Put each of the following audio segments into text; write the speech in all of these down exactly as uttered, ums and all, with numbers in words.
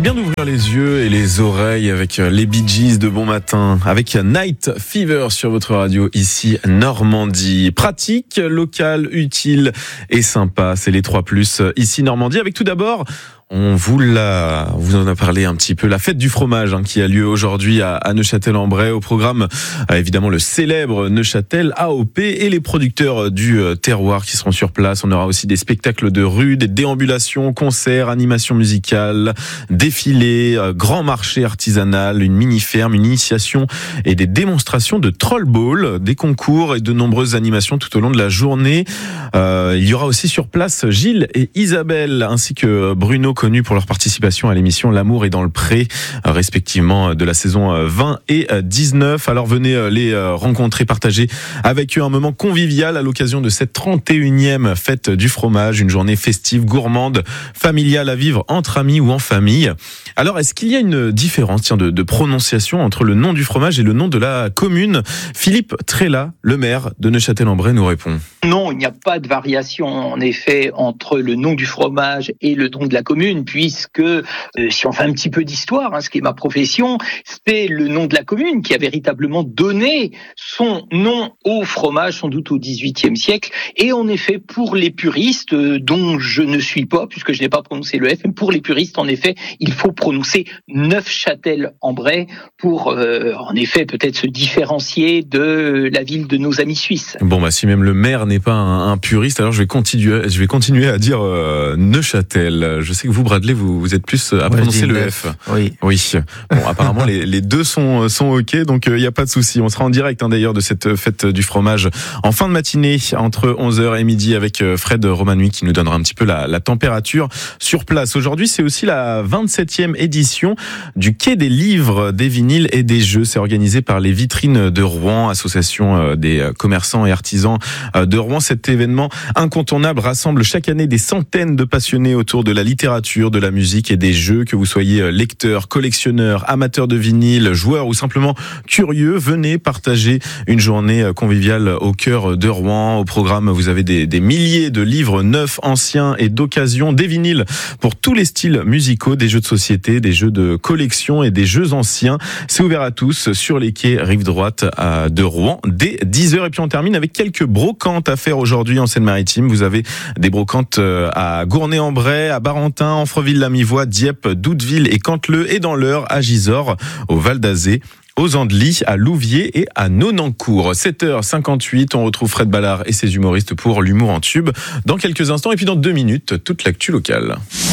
bien d'ouvrir les yeux et les oreilles avec les Bee Gees de Bon Matin, avec Night Fever sur votre radio ici Normandie. Pratique, local, utile et sympa, c'est les trois plus ici Normandie. Avec tout d'abord, on vous l'a, vous en a parlé un petit peu, la fête du fromage hein, qui a lieu aujourd'hui à, à Neufchâtel-en-Bray. Au programme, euh, évidemment, le célèbre Neuchâtel A O P et les producteurs du euh, terroir qui seront sur place. On aura aussi des spectacles de rue, des déambulations, concerts, animations musicales, défilés, euh, grand marché artisanal, une mini-ferme, une initiation et des démonstrations de troll-ball, des concours et de nombreuses animations tout au long de la journée. Euh, il y aura aussi sur place Gilles et Isabelle ainsi que Bruno, connus pour leur participation à l'émission L'amour est dans le pré, respectivement de la saison vingt et dix-neuf. Alors venez les rencontrer, partager avec eux un moment convivial à l'occasion de cette trente et unième fête du fromage, une journée festive, gourmande, familiale à vivre entre amis ou en famille. Alors est-ce qu'il y a une différence tiens, de, de prononciation entre le nom du fromage et le nom de la commune? Philippe Trella, le maire de Neufchâtel-en-Bray, nous répond. Non, il n'y a pas de variation en effet entre le nom du fromage et le nom de la commune, puisque euh, si on fait un petit peu d'histoire, hein, ce qui est ma profession, c'est le nom de la commune qui a véritablement donné son nom au fromage, sans doute au dix-huitième siècle. Et en effet, pour les puristes, euh, dont je ne suis pas, puisque je n'ai pas prononcé le F, mais pour les puristes, en effet, il faut prononcer Neufchâtel-en-Bray pour, euh, en effet, peut-être se différencier de la ville de nos amis suisses. Bon, bah si même le maire n'est pas un, un puriste, alors je vais continuer, je vais continuer à dire euh, Neuchâtel. Je sais que vous, Bradley, vous, vous êtes plus à prononcer le F. Oui. Oui. Bon, apparemment, les, les deux sont, sont OK, donc il euh, n'y a pas de souci. On sera en direct, hein, d'ailleurs, de cette fête du fromage en fin de matinée, entre onze heures et midi, avec Fred Romanui, qui nous donnera un petit peu la, la température sur place. Aujourd'hui, c'est aussi la vingt-septième édition du Quai des livres, des vinyles et des jeux. C'est organisé par les Vitrines de Rouen, association des commerçants et artisans de Rouen. Cet événement incontournable rassemble chaque année des centaines de passionnés autour de la littérature, de la musique et des jeux. Que vous soyez lecteur, collectionneur, amateur de vinyle, joueur ou simplement curieux, venez partager une journée conviviale au cœur de Rouen. Au programme, vous avez des, des milliers de livres neufs, anciens et d'occasion, des vinyles pour tous les styles musicaux, des jeux de société, des jeux de collection et des jeux anciens. C'est ouvert à tous sur les quais rive droite de Rouen dès dix heures. Et puis on termine avec quelques brocantes à faire aujourd'hui en Seine-Maritime. Vous avez des brocantes à Gournay-en-Bray, à Barentin, Amfreville-la-Mivois, Dieppe, Douteville et Canteleu, et dans l'Eure, à Gisors, au Val d'Azé, aux Andelys, à Louviers et à Nonancourt. sept heures cinquante-huit, on retrouve Fred Ballard et ses humoristes pour l'humour en tube dans quelques instants. Et puis dans deux minutes, toute l'actu locale.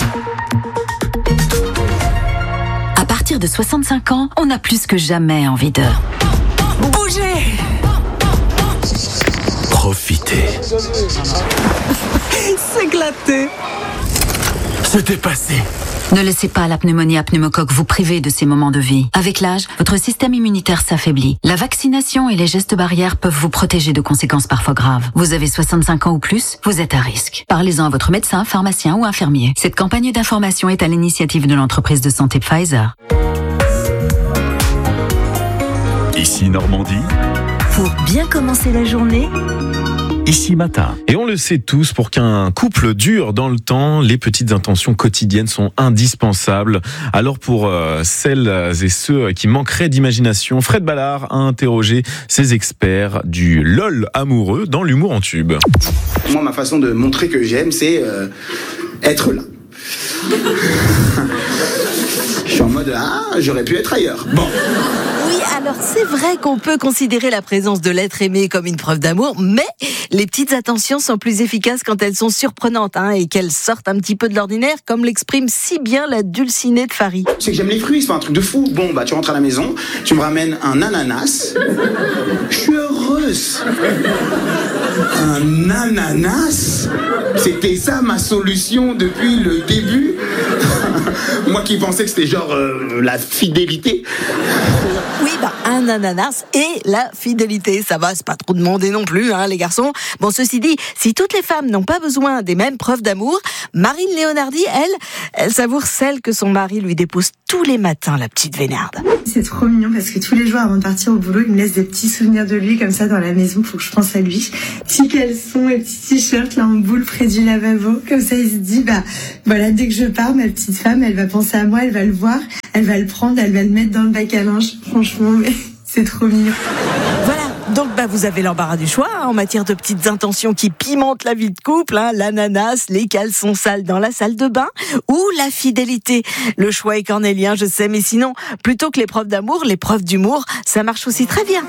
À partir de soixante-cinq ans, on a plus que jamais envie de bouger, profiter, s'éclater, se dépasser. Ne laissez pas la pneumonie à pneumocoque vous priver de ces moments de vie. Avec l'âge, votre système immunitaire s'affaiblit. La vaccination et les gestes barrières peuvent vous protéger de conséquences parfois graves. Vous avez soixante-cinq ans ou plus, vous êtes à risque. Parlez-en à votre médecin, pharmacien ou infirmier. Cette campagne d'information est à l'initiative de l'entreprise de santé Pfizer. Ici Normandie. Pour bien commencer la journée, Ici Matin. Et on le sait tous, pour qu'un couple dure dans le temps, les petites intentions quotidiennes sont indispensables. Alors pour euh, celles et ceux qui manqueraient d'imagination, Fred Ballard a interrogé ses experts du LOL amoureux dans l'humour en tube. Moi, ma façon de montrer que j'aime, c'est euh, être là. Je suis en mode, ah, j'aurais pu être ailleurs. Bon. Oui, alors c'est vrai qu'on peut considérer la présence de l'être aimé comme une preuve d'amour, mais les petites attentions sont plus efficaces quand elles sont surprenantes hein, et qu'elles sortent un petit peu de l'ordinaire, comme l'exprime si bien la dulcinée de Farid. C'est que j'aime les fruits, c'est pas un truc de fou. Bon, bah tu rentres à la maison, tu me ramènes un ananas. Je suis heureuse. Un ananas? C'était ça ma solution depuis le début. Moi qui pensais que c'était genre euh, la fidélité. Oui, bah un un ananas et la fidélité. Ça va, c'est pas trop demandé non plus, hein, les garçons. Bon, ceci dit, si toutes les femmes n'ont pas besoin des mêmes preuves d'amour, Marine Léonardi, elle, elle savoure celle que son mari lui dépose tous les matins, la petite Vénarde. C'est trop mignon parce que tous les jours avant de partir au boulot, il me laisse des petits souvenirs de lui comme ça dans la maison, faut que je pense à lui. Petits caleçons et petits t-shirts là en boule près du lavabo, comme ça il se dit bah voilà, dès que je pars, ma petite femme, elle va penser à moi, elle va le voir, elle va le prendre, elle va le mettre dans le bac à linge. Franchement, mais c'est trop mignon. Voilà. Donc bah vous avez l'embarras du choix hein, en matière de petites intentions qui pimentent la vie de couple, hein, l'ananas, les caleçons sales dans la salle de bain ou la fidélité. Le choix est cornélien, je sais, mais sinon, plutôt que les preuves d'amour, les preuves d'humour, ça marche aussi très bien.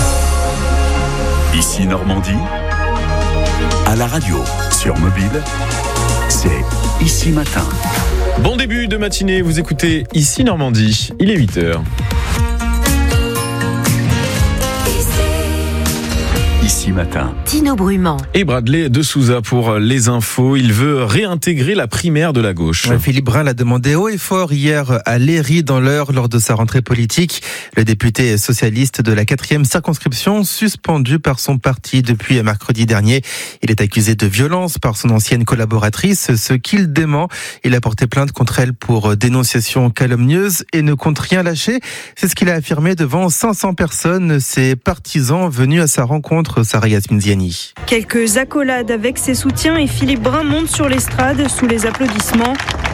Ici Normandie, à la radio, sur mobile, c'est Ici Matin. Bon début de matinée, vous écoutez Ici Normandie, il est huit heures. Ici Matin. Tino Brumand. Et Bradley de Souza pour les infos. Il veut réintégrer la primaire de la gauche. Ouais, Philippe Brun l'a demandé haut et fort hier à Léry dans l'Eure lors de sa rentrée politique. Le député socialiste de la quatrième circonscription, suspendu par son parti depuis mercredi dernier. Il est accusé de violence par son ancienne collaboratrice, ce qu'il dément. Il a porté plainte contre elle pour dénonciation calomnieuse et ne compte rien lâcher. C'est ce qu'il a affirmé devant cinq cents personnes, ses partisans venus à sa rencontre. Sarah Yasmine Ziani. Quelques accolades avec ses soutiens et Philippe Brun monte sur l'estrade sous les applaudissements.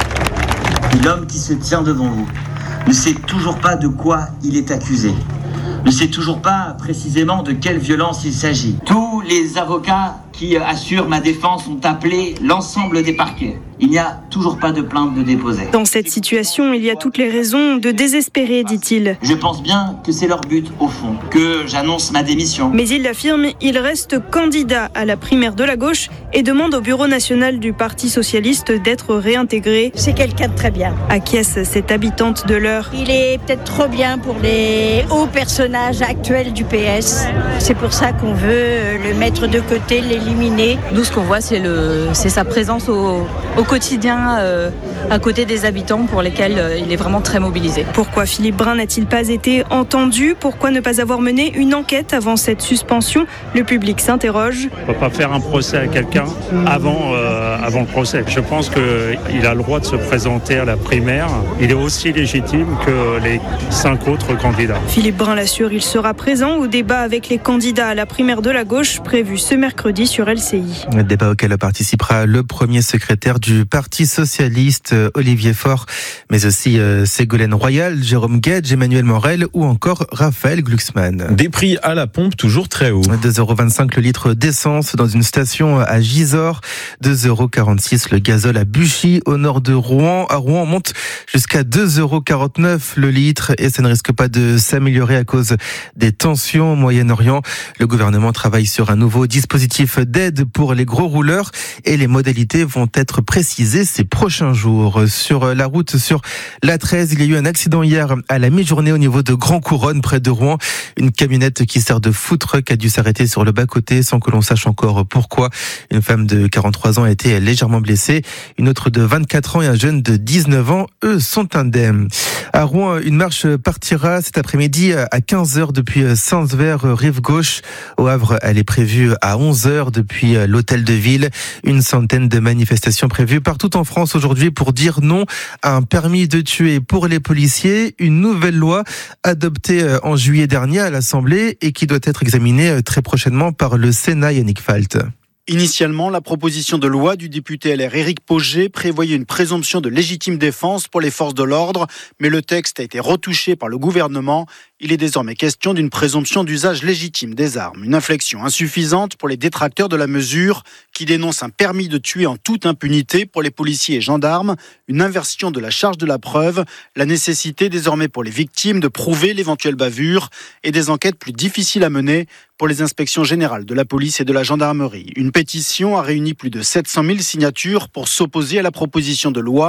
L'homme qui se tient devant vous ne sait toujours pas de quoi il est accusé, ne sait toujours pas précisément de quelle violence il s'agit. Tous les avocats qui assurent ma défense ont appelé l'ensemble des parquets. Il n'y a toujours pas de plainte de déposée. Dans cette situation, il y a toutes les raisons de désespérer, dit-il. Je pense bien que c'est leur but, au fond, que j'annonce ma démission. Mais il l'affirme, il reste candidat à la primaire de la gauche et demande au bureau national du Parti socialiste d'être réintégré. C'est quelqu'un de très bien. Acquiesce cette habitante de l'Eure. Il est peut-être trop bien pour les hauts personnages actuels du P S. C'est pour ça qu'on veut le mettre de côté, l'éliminer. Nous, ce qu'on voit, c'est, le, c'est sa présence au, au quotidien euh, à côté des habitants pour lesquels euh, il est vraiment très mobilisé. Pourquoi Philippe Brun n'a-t-il pas été entendu ? Pourquoi ne pas avoir mené une enquête avant cette suspension ? Le public s'interroge. On ne peut pas faire un procès à quelqu'un avant, euh, avant le procès. Je pense qu'il a le droit de se présenter à la primaire. Il est aussi légitime que les cinq autres candidats. Philippe Brun l'assure, il sera présent au débat avec les candidats à la primaire de la gauche prévu ce mercredi sur L C I. Le débat auquel participera le premier secrétaire du Parti socialiste, Olivier Faure, mais aussi euh, Ségolène Royal, Jérôme Guedj, Emmanuel Morel ou encore Raphaël Glucksmann. Des prix à la pompe toujours très hauts. deux euros vingt-cinq le litre d'essence dans une station à Gisors, deux euros quarante-six le gazole à Buchy au nord de Rouen. À Rouen, on monte jusqu'à deux euros quarante-neuf le litre et ça ne risque pas de s'améliorer à cause des tensions au Moyen-Orient. Le gouvernement travaille sur un nouveau dispositif d'aide pour les gros rouleurs et les modalités vont être précisées ces prochains jours. Sur la route, sur l'A treize, il y a eu un accident hier à la mi-journée au niveau de Grand Couronne, près de Rouen. Une camionnette qui sert de food truck a dû s'arrêter sur le bas-côté sans que l'on sache encore pourquoi. Une femme de quarante-trois ans a été légèrement blessée. Une autre de vingt-quatre ans et un jeune de dix-neuf ans, eux, sont indemnes. À Rouen, une marche partira cet après-midi à quinze heures depuis Saint-Sever, rive gauche. Au Havre, elle est prévue à onze heures depuis l'hôtel de ville. Une centaine de manifestations prévues partout en France aujourd'hui pour dire non à un permis de tuer pour les policiers. Une nouvelle loi adoptée en juillet dernier à l'Assemblée et qui doit être examinée très prochainement par le Sénat. Yannick Falt. Initialement, la proposition de loi du député L R Éric Pauget prévoyait une présomption de légitime défense pour les forces de l'ordre, mais le texte a été retouché par le gouvernement. Il est désormais question d'une présomption d'usage légitime des armes, une inflexion insuffisante pour les détracteurs de la mesure qui dénoncent un permis de tuer en toute impunité pour les policiers et gendarmes, une inversion de la charge de la preuve, la nécessité désormais pour les victimes de prouver l'éventuelle bavure et des enquêtes plus difficiles à mener pour les inspections générales de la police et de la gendarmerie. Une pétition a réuni plus de sept cent mille signatures pour s'opposer à la proposition de loi.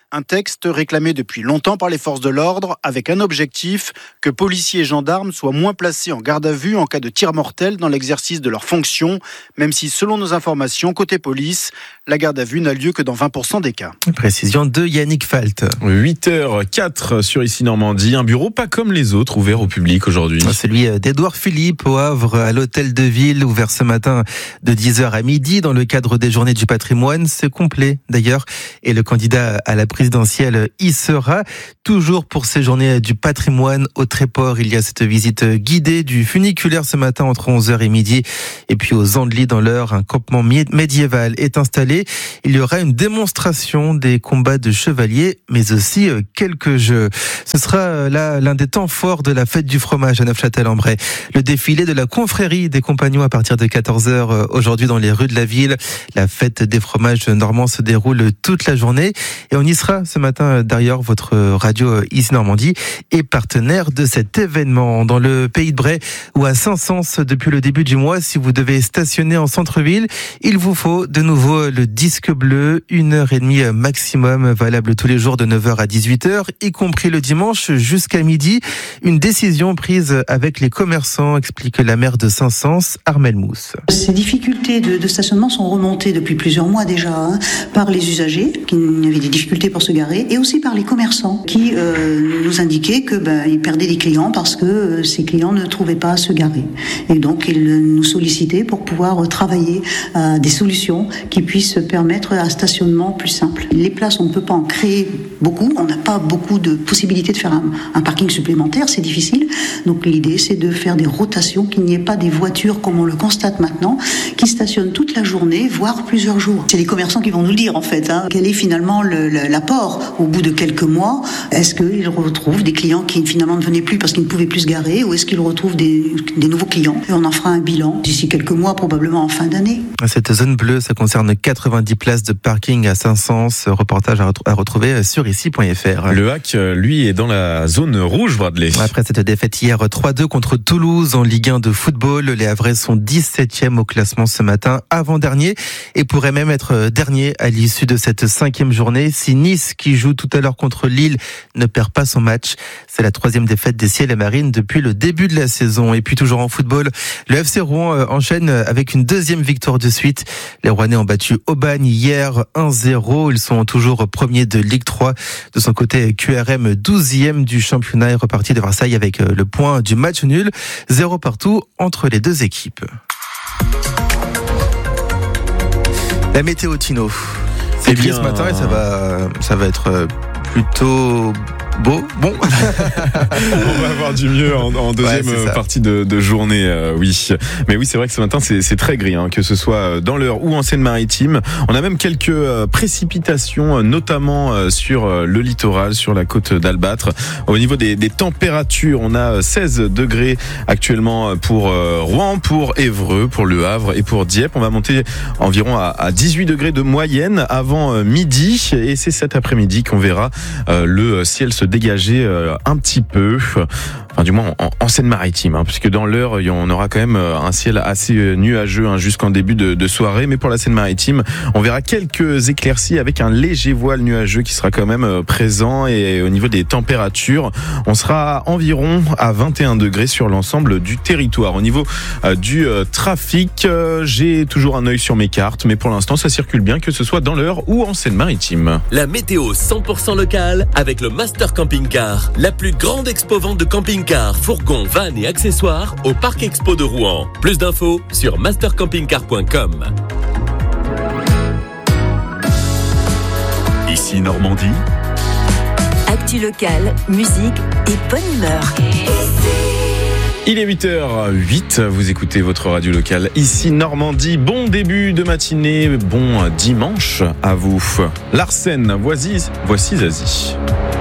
Un texte réclamé depuis longtemps par les forces de l'ordre avec un objectif, que policiers et gendarmes soient moins placés en garde à vue en cas de tir mortel dans l'exercice de leurs fonctions, même si selon nos informations, côté police, la garde à vue n'a lieu que dans vingt pour cent des cas. Précision de Yannick Falt. huit heures quatre sur Ici Normandie, un bureau pas comme les autres ouvert au public aujourd'hui. Celui d'Édouard Philippe au Havre, à l'hôtel de ville, ouvert ce matin de dix heures à midi dans le cadre des journées du patrimoine. C'est complet d'ailleurs et le candidat à la présidentielle y sera. Toujours pour ces journées du patrimoine au Tréport, il y a cette visite guidée du funiculaire ce matin entre onze heures et midi. Et puis aux Andelys dans l'Eure, un campement médiéval est installé. Il y aura une démonstration des combats de chevaliers, mais aussi quelques jeux. Ce sera là l'un des temps forts de la fête du fromage à Neufchâtel-en-Bray. Le défilé de la confrérie des compagnons à partir de quatorze heures aujourd'hui dans les rues de la ville. La fête des fromages normands se déroule toute la journée et on y sera ce matin. D'ailleurs, votre radio Ici Normandie est partenaire de cet événement. Dans le pays de Bray ou à Saint-Saëns depuis le début du mois, si vous devez stationner en centre-ville, il vous faut de nouveau le disque bleu, une heure et demie maximum, valable tous les jours de neuf heures à dix-huit heures, y compris le dimanche jusqu'à midi. Une décision prise avec les commerçants, explique la maire de Saint-Saëns, Armelle Mousse. Ces difficultés de, de stationnement sont remontées depuis plusieurs mois déjà hein, par les usagers qui avaient des difficultés pour se garer et aussi par les commerçants qui euh, nous indiquaient que ben, ils perdaient des clients parce que euh, ces clients ne trouvaient pas à se garer. Et donc ils nous sollicitaient pour pouvoir travailler à des solutions qui puissent permettre un stationnement plus simple. Les places, on ne peut pas en créer beaucoup, on n'a pas beaucoup de possibilités de faire un, un parking supplémentaire, c'est difficile. Donc l'idée c'est de faire des rotations, qu'il n'y ait pas des voitures comme on le constate maintenant, qui stationnent toute la journée, voire plusieurs jours. C'est les commerçants qui vont nous le dire en fait, hein. Quel est finalement le, le, l'apport au bout de quelques mois? Est-ce qu'ils retrouvent des clients qui finalement ne venaient plus parce qu'ils ne pouvaient plus se garer, ou est-ce qu'ils retrouvent des, des nouveaux clients? Et on en fera un bilan d'ici quelques mois, probablement en fin d'année. Cette zone bleue, ça concerne quatre-vingt-dix places de parking à Saint-Saëns. Reportage à retrouver sur ici point f r. Le Hack, lui, est dans la zone rouge, Bradley. Après cette défaite hier trois deux contre Toulouse en Ligue un de football, les Havrais sont dix-septième au classement ce matin, avant-dernier, et pourraient même être dernier à l'issue de cette cinquième journée si Nice, qui joue tout à l'heure contre Lille, ne perd pas son match. C'est la troisième défaite des Ciels et Marines depuis le début de la saison. Et puis toujours en football, le F C Rouen enchaîne avec une deuxième victoire de suite. Les Rouennais ont battu Aubagne hier un zéro. Ils sont toujours premiers de Ligue trois. De son côté, Q R M douzième du championnat est reparti de Versailles avec le point du match nul. Zéro partout entre les deux équipes. La météo, Tino. C'est gris ce matin et ça va, ça va être plutôt beau. Bon. On va avoir du mieux en, en deuxième ouais, partie de, de journée, euh, oui. Mais oui, c'est vrai que ce matin, c'est, c'est très gris, hein, que ce soit dans l'Eure ou en Seine-Maritime. On a même quelques euh, précipitations, notamment euh, sur euh, le littoral, sur la côte d'Albâtre. Au niveau des, des températures, on a seize degrés actuellement pour euh, Rouen, pour Évreux, pour Le Havre et pour Dieppe. On va monter environ à, à dix-huit degrés de moyenne avant euh, midi. Et c'est cet après-midi qu'on verra euh, le ciel se dégager euh, un petit peu, enfin du moins en, en Seine-Maritime, hein, puisque dans l'Eure on aura quand même un ciel assez nuageux hein, jusqu'en début de, de soirée, mais pour la Seine-Maritime on verra quelques éclaircies avec un léger voile nuageux qui sera quand même présent. Et au niveau des températures, on sera environ à vingt et un degrés sur l'ensemble du territoire. Au niveau euh, du euh, trafic, euh, j'ai toujours un œil sur mes cartes, mais pour l'instant ça circule bien, que ce soit dans l'Eure ou en Seine-Maritime. La météo cent pour cent locale avec le Master Camping Car, la plus grande expo-vente de camping-cars, fourgons, vannes et accessoires au Parc Expo de Rouen. Plus d'infos sur master camping car point com. Ici Normandie. Actu locale, musique et bonne humeur. Il est huit heures huit, vous écoutez votre radio locale Ici Normandie. Bon début de matinée, bon dimanche à vous. Larsen, voici, voici Zazie.